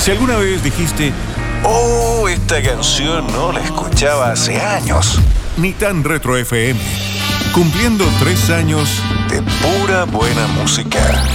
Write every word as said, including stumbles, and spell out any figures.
Si alguna vez dijiste, oh, esta canción no la escuchaba hace años. Ni tan retro F M, cumpliendo tres años de pura buena música.